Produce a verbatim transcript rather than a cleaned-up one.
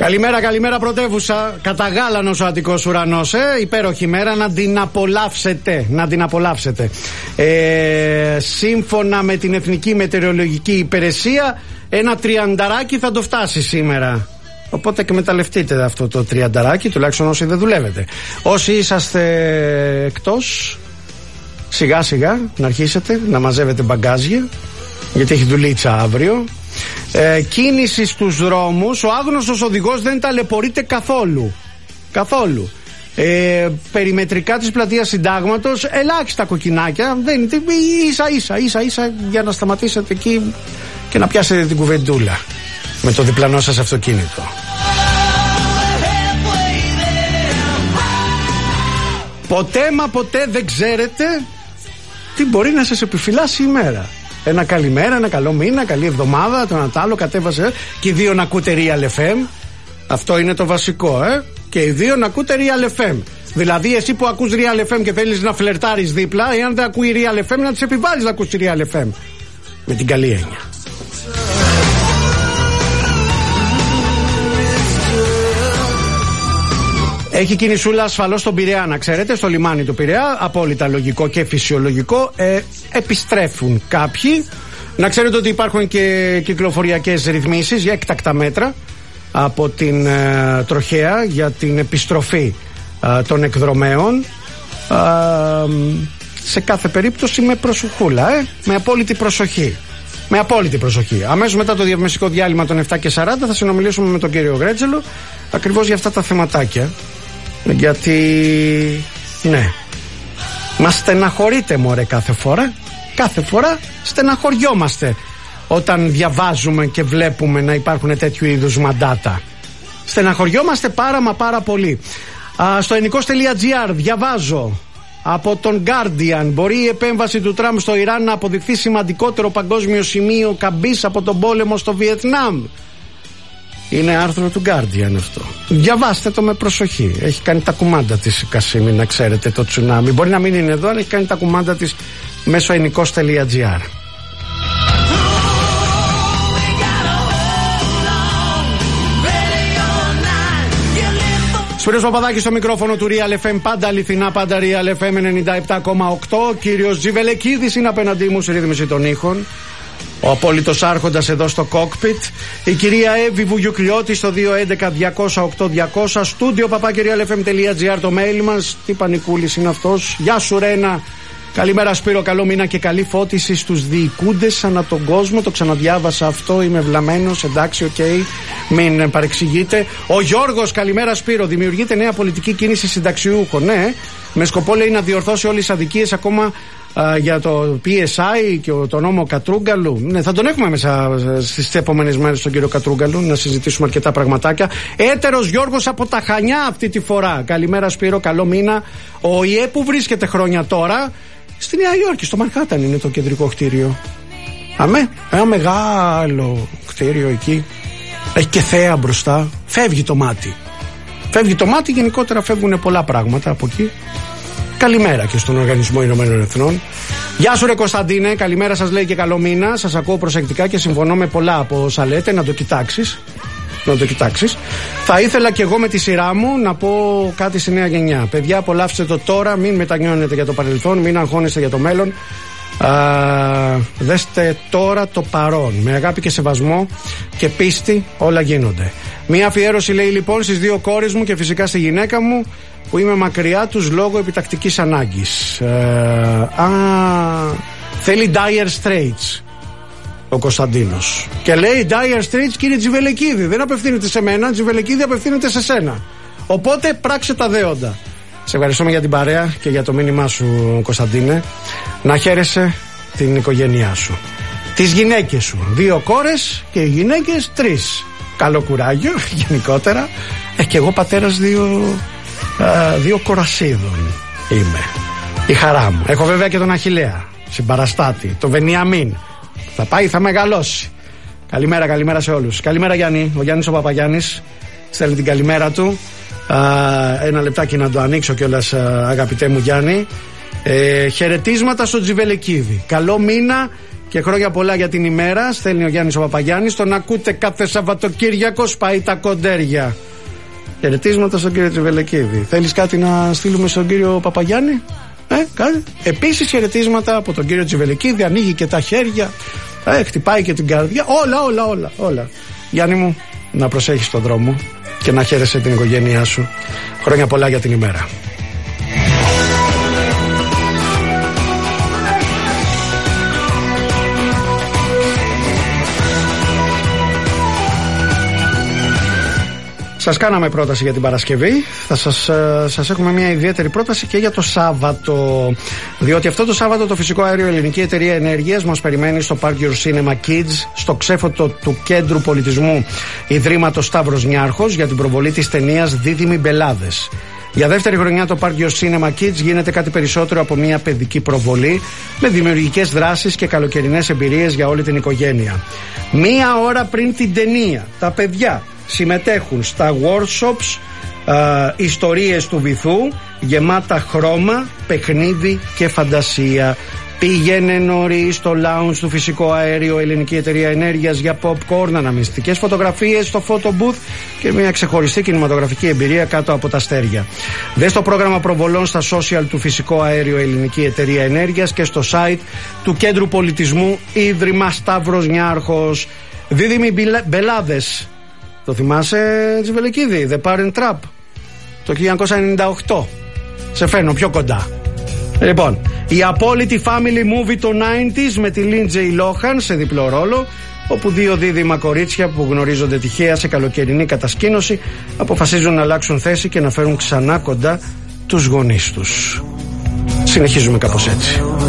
Καλημέρα, καλημέρα πρωτεύουσα. Καταγάλανος ο Αττικός ουρανός, ε. Υπέροχη μέρα, να την απολαύσετε. Να την απολαύσετε. Ε, σύμφωνα με την Εθνική Μετεωρολογική Υπηρεσία, ένα τριανταράκι θα το φτάσει σήμερα. Οπότε εκμεταλλευτείτε αυτό το τριανταράκι, τουλάχιστον όσοι δεν δουλεύετε. Όσοι είσαστε εκτός, σιγά σιγά να αρχίσετε να μαζεύετε μπαγκάζια, γιατί έχει δουλίτσα αύριο. Ε, κίνηση στους δρόμους. Ο άγνωστος οδηγός δεν ταλαιπωρείται καθόλου. Καθόλου. Ε, περιμετρικά της πλατείας Συντάγματος, ελάχιστα κοκκινάκια. Δεν, ίσα ίσα ίσα ίσα για να σταματήσετε εκεί και να πιάσετε την κουβεντούλα με το διπλανό σας αυτοκίνητο. Ποτέ μα ποτέ δεν ξέρετε τι μπορεί να σας επιφυλάσει η μέρα. Ένα καλημέρα, ένα καλό μήνα, καλή εβδομάδα, το ένα τ' άλλο, κατέβασε και οι δύο να ακούτε Real εφ εμ. Αυτό είναι το βασικό, ε. Και οι δύο να ακούτε Real εφ εμ. Δηλαδή εσύ που ακούς Real εφ εμ και θέλεις να φλερτάρεις δίπλα, εάν δεν ακούει Real εφ εμ, να τις επιβάλλεις να ακούσει Real εφ εμ. Με την καλή έννοια. Έχει κινησούλα ασφαλώς στον Πειραιά, να ξέρετε, στο λιμάνι του Πειραιά. Απόλυτα λογικό και φυσιολογικό. Ε, επιστρέφουν κάποιοι. Να ξέρετε ότι υπάρχουν και κυκλοφοριακές ρυθμίσεις για έκτακτα μέτρα από την ε, τροχέα για την επιστροφή ε, των εκδρομέων. Ε, σε κάθε περίπτωση με προσοχούλα, ε, με απόλυτη προσοχή. Με απόλυτη προσοχή. Αμέσως μετά το διαφημιστικό διάλειμμα των επτά και σαράντα θα συνομιλήσουμε με τον κύριο Γρέτζελο ακριβώς για αυτά τα θεματάκια. Γιατί, ναι, μας στεναχωρείτε μωρέ κάθε φορά. Κάθε φορά στεναχωριόμαστε όταν διαβάζουμε και βλέπουμε να υπάρχουν τέτοιου είδους μαντάτα. Στεναχωριόμαστε πάρα μα πάρα πολύ. Α, στο ενικός τελεία τζι άρ διαβάζω από τον Guardian: μπορεί η επέμβαση του Τραμπ στο Ιράν να αποδειχθεί σημαντικότερο παγκόσμιο σημείο καμπής από τον πόλεμο στο Βιετνάμ. Είναι άρθρο του Guardian αυτό. Διαβάστε το με προσοχή. Έχει κάνει τα κουμάντα της η Κασίμη, να ξέρετε, το τσουνάμι. Μπορεί να μην είναι εδώ, αλλά έχει κάνει τα κουμάντα της μέσω ενικός τελεία τζι άρ. Σπύρος Παπαδάκης στο μικρόφωνο του Real εφ εμ, πάντα αληθινά, πάντα Real εφ εμ ενενήντα επτά κόμμα οκτώ. Κύριος Τζιβελεκίδης είναι απέναντί μου σε ρύθμιση των ήχων. Ο απόλυτος άρχοντας εδώ στο κόκπιτ. Η κυρία Εύη Βουγιουκλιώτη στο δύο έντεκα διακόσια οκτώ διακόσια. Στούντιο παπάκι real f m dot g r το mail μας. Τι πανικούλης είναι αυτός. Γεια σου Ρένα. Καλημέρα Σπύρο, καλό μήνα και καλή φώτιση στους διοικούντες ανά τον κόσμο. Το ξαναδιάβασα αυτό, είμαι βλαμμένος. Εντάξει, οκ, okay. Μην παρεξηγείτε. Ο Γιώργος, καλημέρα Σπύρο. Δημιουργείται νέα πολιτική κίνηση συνταξιούχων. Ναι, με σκοπό λέει να διορθώσει όλες τις αδικίες, ακόμα Uh, για το πι ες άι και το νόμο Κατρούγκαλου. Ναι, θα τον έχουμε μέσα στις επόμενες μέρες τον κύριο Κατρούγκαλου, να συζητήσουμε αρκετά πραγματάκια. Έτερος Γιώργος από τα Χανιά αυτή τη φορά. Καλημέρα Σπύρο, καλό μήνα. Ο ΙΕ που βρίσκεται χρόνια τώρα στη Νέα Υόρκη, στο Μανχάταν είναι το κεντρικό κτίριο. Αμέ, ένα μεγάλο κτίριο εκεί. Έχει και θέα μπροστά. Φεύγει το μάτι. Φεύγει το μάτι, γενικότερα φεύγουν πολλά πράγματα από εκεί. Καλημέρα και στον Οργανισμό Ηνωμένων Εθνών. Γεια σου ρε Κωνσταντίνε, καλημέρα σας λέει και καλό μήνα. Σας ακούω προσεκτικά και συμφωνώ με πολλά από όσα λέτε. Να το κοιτάξεις. Να το κοιτάξεις. Θα ήθελα και εγώ με τη σειρά μου να πω κάτι στη νέα γενιά. Παιδιά, απολαύστε το τώρα, μην μετανιώνετε για το παρελθόν, μην αγχώνεστε για το μέλλον. Α, δέστε τώρα το παρόν. Με αγάπη και σεβασμό και πίστη όλα γίνονται. Μία αφιέρωση λέει λοιπόν στις δύο κόρες μου και φυσικά στη γυναίκα μου, που είμαι μακριά τους λόγω επιτακτικής ανάγκης. Ε, α, θέλει Dire Straits ο Κωνσταντίνος. Και λέει Dire Straits κύριε Τζιβελεκίδη. Δεν απευθύνεται σε μένα, Τζιβελεκίδη απευθύνεται σε σένα. Οπότε πράξε τα δέοντα. Σε ευχαριστούμε για την παρέα και για το μήνυμά σου Κωνσταντίνε. Να χαίρεσαι την οικογένειά σου, τις γυναίκες σου. Δύο κόρες και οι γυναίκες τρεις. Καλό κουράγιο γενικότερα. Ε, και εγώ πατέρας δύο Uh, δύο κορασίδων είμαι. Η χαρά μου. Έχω βέβαια και τον Αχιλλέα συμπαραστάτη, τον Βενιαμίν. Θα πάει, θα μεγαλώσει. Καλημέρα, καλημέρα σε όλους. Καλημέρα Γιάννη. Ο Γιάννης ο Παπαγιάννης στέλνει την καλημέρα του. uh, Ένα λεπτάκι να το ανοίξω κιόλας, uh, αγαπητέ μου Γιάννη. ε, Χαιρετίσματα στο Τζιβελεκίδη. Καλό μήνα και χρόνια πολλά για την ημέρα. Στέλνει ο Γιάννης ο Παπαγιάννης. Τον ακούτε κάθε Σαββατοκύριακο, σπάει τα κοντέρια. Χαιρετίσματα στον κύριο Τσιβελεκίδη. Θέλεις κάτι να στείλουμε στον κύριο Παπαγιάννη? Ε, κάτι. Επίσης χαιρετίσματα από τον κύριο Τσιβελεκίδη. Ανοίγει και τα χέρια, ε, χτυπάει και την καρδιά. Όλα, όλα, όλα, όλα. Γιάννη μου, να προσέχεις τον δρόμο και να χαίρεσαι την οικογένειά σου. Χρόνια πολλά για την ημέρα. Σας κάναμε πρόταση για την Παρασκευή. Θα σας, σας έχουμε μια ιδιαίτερη πρόταση και για το Σάββατο. Διότι αυτό το Σάββατο το Φυσικό Αέριο Ελληνική Εταιρεία Ενέργειας μας περιμένει στο Park Your Cinema Kids, στο ξέφωτο του Κέντρου Πολιτισμού Ιδρύματος Σταύρος Νιάρχος, για την προβολή της ταινίας Δίδυμοι Μπελάδες. Για δεύτερη χρονιά το Park Your Cinema Kids γίνεται κάτι περισσότερο από μια παιδική προβολή, με δημιουργικές δράσεις και καλοκαιρινές εμπειρίες για όλη την οικογένεια. Μία ώρα πριν την ταινία, τα παιδιά συμμετέχουν στα workshops, α, ιστορίες του βυθού, γεμάτα χρώμα, παιχνίδι και φαντασία. Πήγαινε νωρίς στο lounge του Φυσικό Αέριο Ελληνική Εταιρεία Ενέργειας για popcorn, αναμνηστικές φωτογραφίες στο photo booth και μια ξεχωριστή κινηματογραφική εμπειρία κάτω από τα αστέρια. Δες το πρόγραμμα προβολών στα social του Φυσικό Αέριο Ελληνική Εταιρεία Ενέργειας και στο site του Κέντρου Πολιτισμού Ίδρυμα Σταύρος Νιάρχος. Δίδυμοι Μπελάδες. Το θυμάσαι, Τσιβελεκίδη? The Parent Trap, το χίλια εννιακόσια ενενήντα οκτώ. Σε φέρνω πιο κοντά. Λοιπόν, η απόλυτη family movie των ενενήντα με τη Lindsay Lohan σε διπλό ρόλο, όπου δύο δίδυμα κορίτσια που γνωρίζονται τυχαία σε καλοκαιρινή κατασκήνωση αποφασίζουν να αλλάξουν θέση και να φέρουν ξανά κοντά τους γονείς τους. Συνεχίζουμε κάπως έτσι.